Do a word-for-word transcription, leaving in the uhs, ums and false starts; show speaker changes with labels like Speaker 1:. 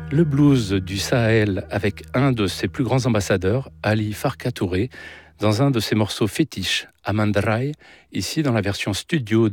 Speaker 1: Le blues du Sahel avec un de ses plus grands ambassadeurs, Ali Farka Touré, dans un de ses morceaux fétiches, Amandarai, ici dans la version studio